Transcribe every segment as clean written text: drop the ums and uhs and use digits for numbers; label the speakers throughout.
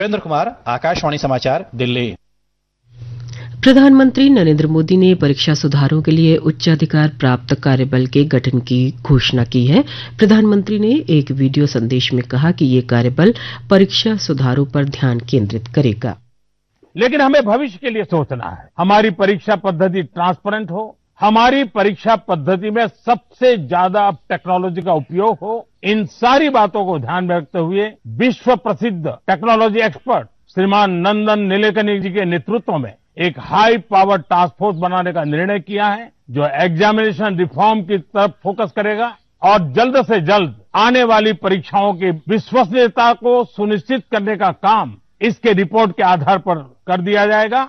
Speaker 1: वीरेंद्र कुमार, आकाशवाणी समाचार, दिल्ली।
Speaker 2: प्रधानमंत्री नरेंद्र मोदी ने परीक्षा सुधारों के लिए उच्चाधिकार प्राप्त कार्यबल के गठन की घोषणा की है। प्रधानमंत्री ने एक वीडियो संदेश में कहा कि ये कार्यबल परीक्षा सुधारों पर ध्यान केंद्रित करेगा।
Speaker 3: लेकिन हमें भविष्य के लिए सोचना है। हमारी परीक्षा पद्धति ट्रांसपेरेंट हो, हमारी परीक्षा पद्धति में सबसे ज्यादा टेक्नोलॉजी का उपयोग हो। इन सारी बातों को ध्यान में रखते हुए विश्व प्रसिद्ध टेक्नोलॉजी एक्सपर्ट श्रीमान नंदन नीलेकनी जी के नेतृत्व में एक हाई पावर टास्क फोर्स बनाने का निर्णय किया है, जो एग्जामिनेशन रिफॉर्म की तरफ फोकस करेगा और जल्द से जल्द आने वाली परीक्षाओं की विश्वसनीयता को सुनिश्चित करने का काम इसके रिपोर्ट के आधार पर कर दिया जाएगा।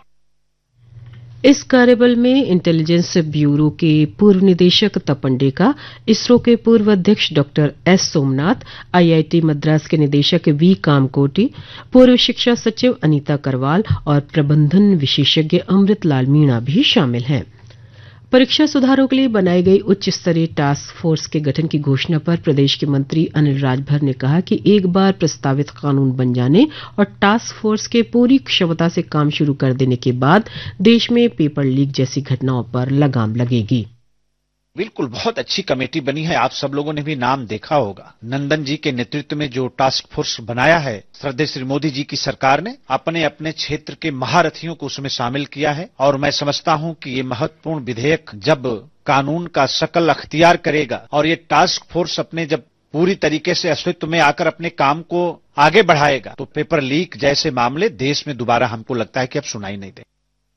Speaker 2: इस कार्यबल में इंटेलिजेंस ब्यूरो के पूर्व निदेशक तपन डेका, इसरो के पूर्व अध्यक्ष doctor S Somnath, IIT Madras के निदेशक वी कामकोटी, पूर्व शिक्षा सचिव अनीता करवाल और प्रबंधन विशेषज्ञ अमृत लाल मीणा भी शामिल हैं। परीक्षा सुधारों के लिए बनाई गई उच्च स्तरीय टास्क फोर्स के गठन की घोषणा पर प्रदेश के मंत्री अनिल राजभर ने कहा कि एक बार प्रस्तावित कानून बन जाने और टास्क फोर्स के पूरी क्षमता से काम शुरू कर देने के बाद देश में पेपर लीक जैसी घटनाओं पर लगाम लगेगी।
Speaker 4: बिल्कुल, बहुत अच्छी कमेटी बनी है। आप सब लोगों ने भी नाम देखा होगा। नंदन जी के नेतृत्व में जो टास्क फोर्स बनाया है, श्रद्धेय श्री मोदी जी की सरकार ने अपने अपने क्षेत्र के महारथियों को उसमें शामिल किया है और मैं समझता हूं कि ये महत्वपूर्ण विधेयक जब कानून का शकल अख्तियार करेगा और ये टास्क फोर्स अपने जब पूरी तरीके से अस्तित्व में आकर अपने काम को आगे बढ़ाएगा तो पेपर लीक जैसे मामले देश में दोबारा हमको लगता है कि अब सुनाई नहीं देंगे।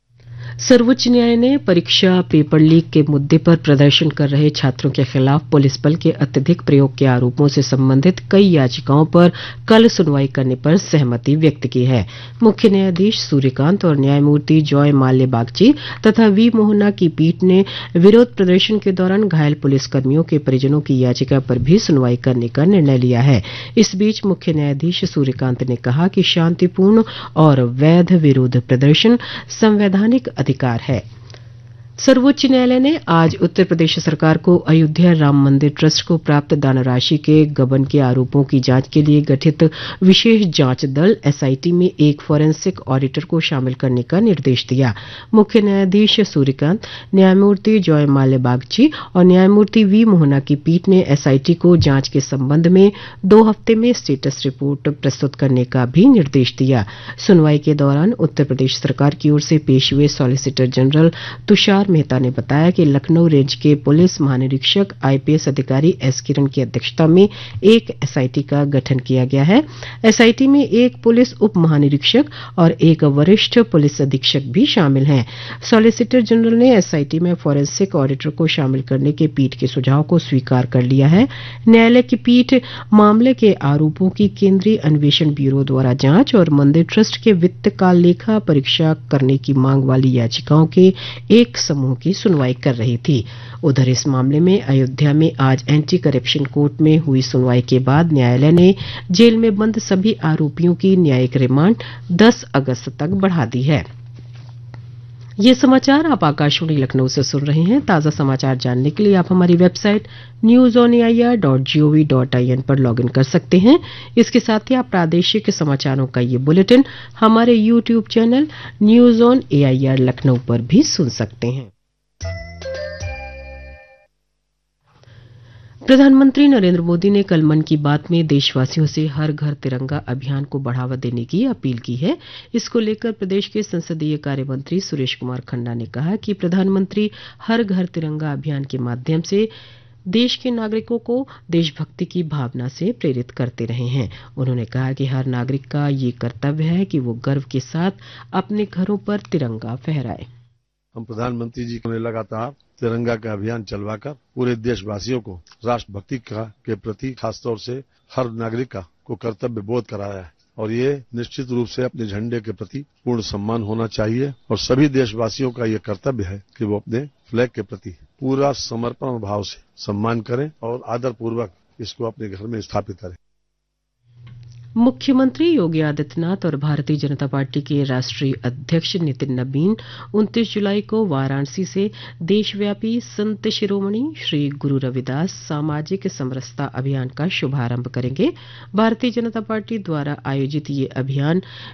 Speaker 2: सर्वोच्च न्यायालय ने परीक्षा पेपर लीक के मुद्दे पर प्रदर्शन कर रहे छात्रों के खिलाफ पुलिस बल के अत्यधिक प्रयोग के आरोपों से संबंधित कई याचिकाओं पर कल सुनवाई करने पर सहमति व्यक्त की है। मुख्य न्यायाधीश सूर्यकांत और न्यायमूर्ति जॉय माल्य बागची तथा वी मोहना की पीठ ने विरोध प्रदर्शन के दौरान घायल पुलिसकर्मियों के परिजनों की याचिका पर भी सुनवाई करने का निर्णय लिया है। इस बीच मुख्य न्यायाधीश सूर्यकांत ने कहा कि शांतिपूर्ण और वैध विरोध प्रदर्शन संवैधानिक अधिकार है। सर्वोच्च न्यायालय ने आज उत्तर प्रदेश सरकार को अयोध्या राम मंदिर ट्रस्ट को प्राप्त दान राशि के गबन के आरोपों की जांच के लिए गठित विशेष जांच दल एसआईटी में एक फॉरेंसिक ऑडिटर को शामिल करने का निर्देश दिया। मुख्य न्यायाधीश सूर्यकांत, न्यायमूर्ति जॉय माल्य बागची और न्यायमूर्ति वी मोहना की पीठ ने एसआईटी को जांच के संबंध में 2 हफ्ते में स्टेटस रिपोर्ट प्रस्तुत करने का भी निर्देश दिया। सुनवाई के दौरान उत्तर प्रदेश सरकार की ओर से पेश हुए सॉलिसिटर जनरल तुषार मेहता ने बताया कि लखनऊ रेंज के पुलिस महानिरीक्षक आईपीएस अधिकारी एस किरण की अध्यक्षता में एक एसआईटी का गठन किया गया है। एसआईटी में एक पुलिस उप महानिरीक्षक और एक वरिष्ठ पुलिस अधीक्षक भी शामिल हैं। सॉलिसिटर जनरल ने एसआईटी में फॉरेंसिक ऑडिटर को शामिल करने के पीठ के सुझाव को स्वीकार कर लिया है। न्यायालय की पीठ मामले के आरोपों की केंद्रीय अन्वेषण ब्यूरो द्वारा जांच और मंदिर ट्रस्ट के वित्त का लेखा परीक्षा करने की मांग वाली याचिकाओं के एक समूह की सुनवाई कर रही थी। उधर इस मामले में अयोध्या में आज एंटी करप्शन कोर्ट में हुई सुनवाई के बाद न्यायालय ने जेल में बंद सभी आरोपियों की न्यायिक रिमांड 10 अगस्त तक बढ़ा दी है। ये समाचार आप आकाशवाणी लखनऊ से सुन रहे हैं। ताज़ा समाचार जानने के लिए आप हमारी वेबसाइट newsonair.gov.in पर लॉगिन कर सकते हैं। इसके साथ ही आप प्रादेशिक समाचारों का ये बुलेटिन हमारे YouTube channel news on AIR Lucknow पर भी सुन सकते हैं। प्रधानमंत्री नरेंद्र मोदी ने कल मन की बात में देशवासियों से हर घर तिरंगा अभियान को बढ़ावा देने की अपील की है। इसको लेकर प्रदेश के संसदीय कार्य मंत्री सुरेश कुमार खन्ना ने कहा कि प्रधानमंत्री हर घर तिरंगा अभियान के माध्यम से देश के नागरिकों को देशभक्ति की भावना से प्रेरित करते रहे हैं। उन्होंने कहा कि हर नागरिक का ये कर्तव्य है कि वो गर्व के साथ अपने घरों पर तिरंगा फहराए।
Speaker 5: हम प्रधानमंत्री जी ने लगातार तिरंगा का अभियान चलवाकर पूरे देशवासियों को राष्ट्रभक्ति के प्रति खासतौर से हर नागरिक को कर्तव्य बोध कराया है और ये निश्चित रूप से अपने झंडे के प्रति पूर्ण सम्मान होना चाहिए और सभी देशवासियों का ये कर्तव्य है कि वो अपने फ्लैग के प्रति पूरा समर्पण भाव से सम्मान करें और आदर पूर्वक इसको अपने घर में स्थापित करें।
Speaker 2: मुख्यमंत्री योगी आदित्यनाथ और भारतीय जनता पार्टी के राष्ट्रीय अध्यक्ष नितिन नबीन 29 जुलाई को वाराणसी से देशव्यापी संत शिरोमणि श्री गुरु रविदास सामाजिक समरसता अभियान का शुभारंभ करेंगे। भारतीय जनता पार्टी द्वारा आयोजित ये अभियान